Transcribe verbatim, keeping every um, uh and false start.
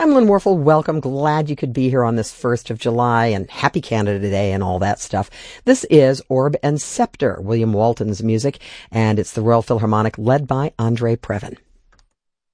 I'm Lynn Warfel. Welcome. Glad you could be here on this first of July, and happy Canada Day and all that stuff. This is Orb and Scepter, William Walton's music, and it's the Royal Philharmonic led by Andre Previn.